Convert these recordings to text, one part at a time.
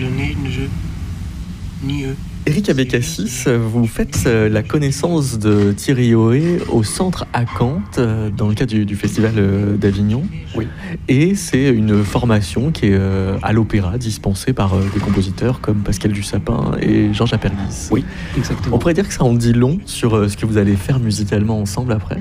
le nez, ni je, ni eux. Éric Abécassis, vous faites la connaissance de Thierry Oé au Centre Acanthe dans le cadre du Festival d'Avignon. Oui. Et c'est une formation qui est à l'opéra, dispensée par des compositeurs comme Pascal Dussapin et Georges Apergis. Oui, exactement. On pourrait dire que ça en dit long sur ce que vous allez faire musicalement ensemble après.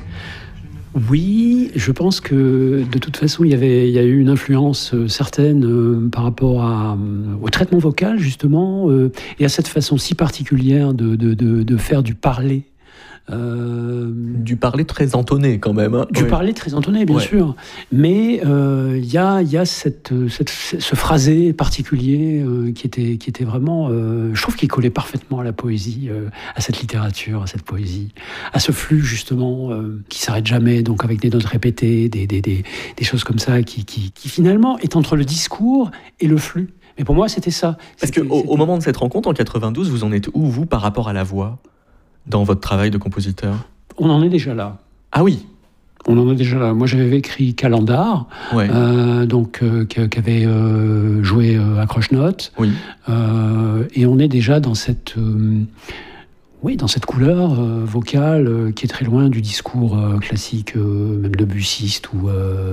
Oui, je pense que de toute façon, il y a eu une influence certaine par rapport au traitement vocal, justement, et à cette façon si particulière de faire du parler. Du parler très entonné quand même. Hein. Du parler très entonné, bien sûr. Mais il y a ce phrasé particulier qui était vraiment... je trouve qu'il collait parfaitement à la poésie, à cette littérature, à cette poésie, à ce flux justement qui s'arrête jamais, donc avec des notes répétées, des choses comme ça qui finalement est entre le discours et le flux. Mais pour moi, c'était ça. Parce qu'au moment de cette rencontre, en 92, vous en êtes où, vous, par rapport à la voix dans votre travail de compositeur? On en est déjà là. Ah oui. On en est déjà là. Moi, j'avais écrit Calendar, ouais. Qui avait joué à Croche-Note. Oui. Et on est déjà dans cette couleur vocale qui est très loin du discours classique, même de Bussiste ou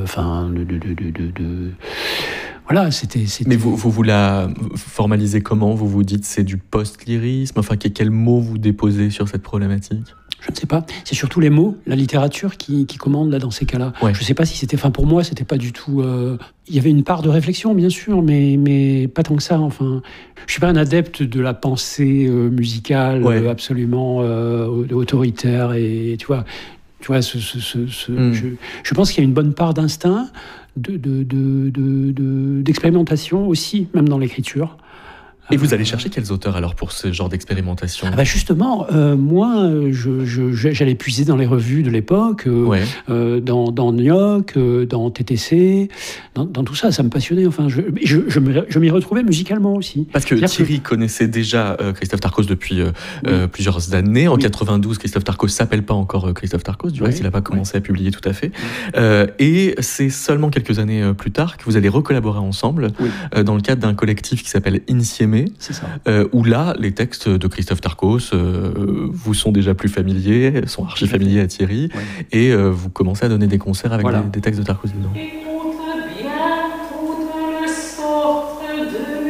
Voilà, c'était... Mais vous la formalisez comment? Vous vous dites c'est du post-lyrisme? Enfin, quels mots vous déposez sur cette problématique? Je ne sais pas. C'est surtout les mots, la littérature qui commande là dans ces cas-là. Ouais. Je ne sais pas si c'était... Enfin, pour moi, c'était pas du tout... Il y avait une part de réflexion, bien sûr, mais pas tant que ça. Enfin, je suis pas un adepte de la pensée musicale absolument autoritaire et tu vois, je pense qu'il y a une bonne part d'instinct, d'expérimentation aussi, même dans l'écriture. Et vous allez chercher quels auteurs alors pour ce genre d'expérimentation? Justement, moi, j'allais puiser dans les revues de l'époque, dans New York, dans TTC, dans tout ça, ça me passionnait. Enfin, je m'y retrouvais musicalement aussi. Parce que Thierry connaissait déjà Christophe Tarkos depuis plusieurs années. En 92, Christophe Tarkos s'appelle pas encore Christophe Tarkos, du reste, il n'a pas commencé à publier tout à fait. Et c'est seulement quelques années plus tard que vous allez recollaborer ensemble dans le cadre d'un collectif qui s'appelle Insieme. C'est ça. Où là, les textes de Christophe Tarkos vous sont déjà plus familiers, sont archi familiers à Thierry, et vous commencez à donner des concerts avec des textes de Tarkos dedans.